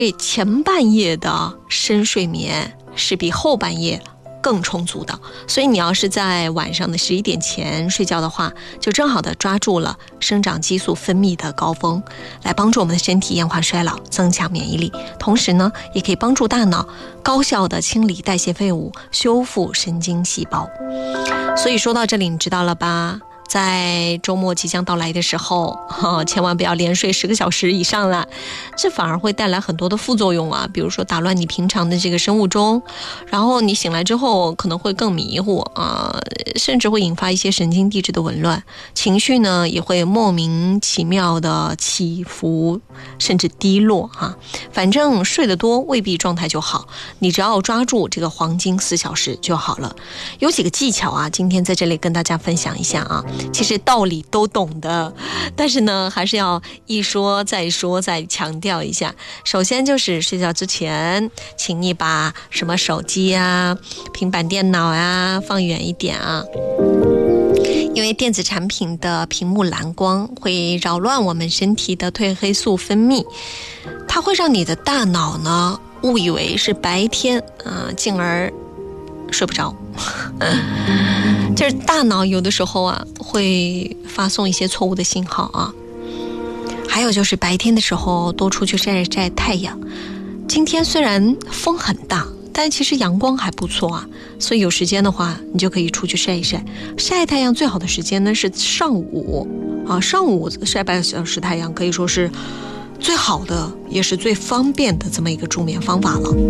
前半夜的深睡眠是比后半夜更充足的，所以你要是在晚上的11点前睡觉的话，就正好的抓住了生长激素分泌的高峰，来帮助我们的身体延缓衰老，增强免疫力，同时呢也可以帮助大脑高效的清理代谢废物，修复神经细胞。所以说到这里你知道了吧，在周末即将到来的时候，千万不要连睡10个小时以上了，这反而会带来很多的副作用啊，比如说打乱你平常的这个生物钟，然后你醒来之后可能会更迷糊啊，甚至会引发一些神经递质的紊乱，情绪呢也会莫名其妙的起伏，甚至低落啊。反正睡得多未必状态就好，你只要抓住这个黄金4小时就好了。有几个技巧啊，今天在这里跟大家分享一下啊。其实道理都懂的，但是呢还是要一说再说，再强调一下。首先就是睡觉之前，请你把什么手机啊、平板电脑啊放远一点啊，因为电子产品的屏幕蓝光会扰乱我们身体的褪黑素分泌，它会让你的大脑呢误以为是白天进而睡不着。就是大脑有的时候啊会发送一些错误的信号啊。还有就是白天的时候多出去晒晒太阳，今天虽然风很大，但其实阳光还不错啊，所以有时间的话你就可以出去晒一晒。晒太阳最好的时间呢是上午啊，上午晒半小时太阳可以说是最好的也是最方便的这么一个助眠方法了。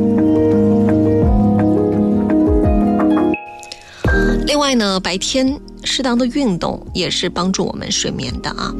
另外呢，白天适当的运动也是帮助我们睡眠的啊。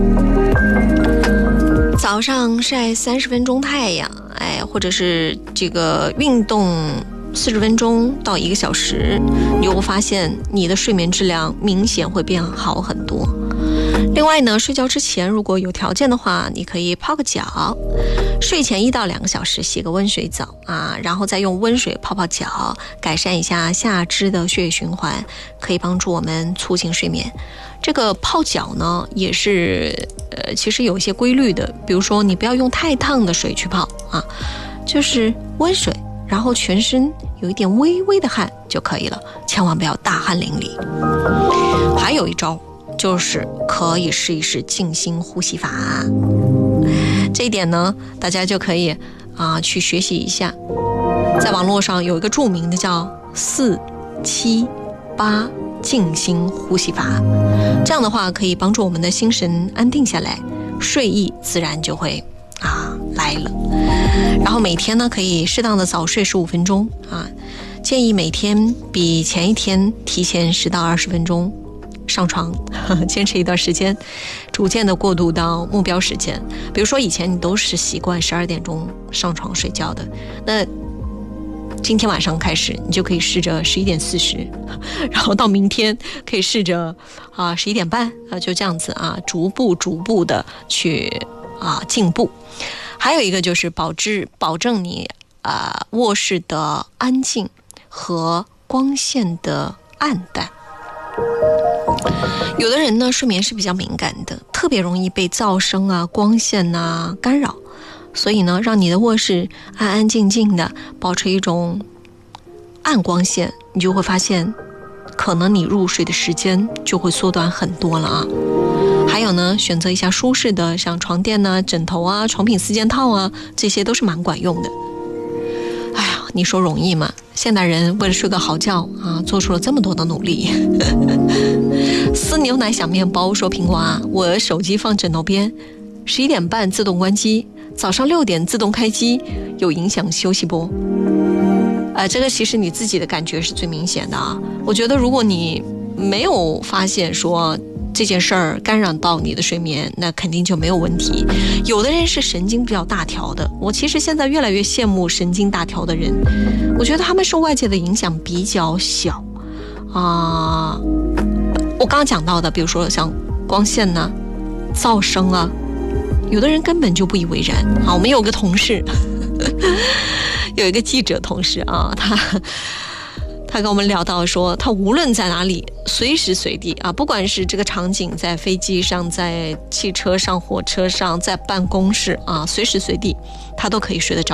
早上晒30分钟太阳，或者是这个运动40分钟到1个小时，你就会发现你的睡眠质量明显会变好很多。另外呢，睡觉之前如果有条件的话，你可以泡个脚，睡前1到2个小时洗个温水澡啊，然后再用温水泡泡脚，改善一下下肢的血液循环，可以帮助我们促进睡眠。这个泡脚呢也是其实有一些规律的，比如说你不要用太烫的水去泡啊，就是温水，然后全身有一点微微的汗就可以了，千万不要大汗淋漓。还有一招就是可以试一试静心呼吸法，这一点呢大家就可以去学习一下。在网络上有一个著名的叫4-7-8静心呼吸法，这样的话可以帮助我们的心神安定下来，睡意自然就会来了。然后每天呢可以适当的早睡15分钟啊，建议每天比前一天提前10到20分钟上床，坚持一段时间，逐渐的过渡到目标时间。比如说以前你都是习惯12点钟上床睡觉的，那今天晚上开始你就可以试着11点40，然后到明天可以试着11点半就这样子逐步的去进步。还有一个就是保证你卧室的安静和光线的暗淡。有的人呢睡眠是比较敏感的，特别容易被噪声光线干扰，所以呢让你的卧室安安静静的，保持一种暗光线，你就会发现可能你入睡的时间就会缩短很多了啊。还有呢，选择一下舒适的，像床垫枕头床品4件套这些都是蛮管用的。哎呀，你说容易吗？现代人为了睡个好觉做出了这么多的努力。撕牛奶想面包说苹果我手机放枕头边，11点半自动关机，早上6点自动开机，有影响休息不？这个其实你自己的感觉是最明显的我觉得如果你没有发现说这件事儿干扰到你的睡眠，那肯定就没有问题。有的人是神经比较大条的，我其实现在越来越羡慕神经大条的人，我觉得他们受外界的影响比较小我刚刚讲到的，比如说像光线噪声有的人根本就不以为然我们有个同事有一个记者同事他他跟我们聊到说，他无论在哪里，随时随地啊，不管是这个场景在飞机上、在汽车上、火车上、在办公室啊，随时随地他都可以睡得着。